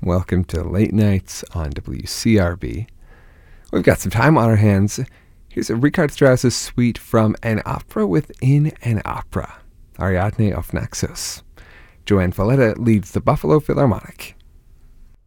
Welcome to Late Nights on WCRB. We've got some time on our hands. Here's Richard Strauss's suite from An Opera Within an Opera, Ariadne of Naxos. Joanne Falletta leads the Buffalo Philharmonic.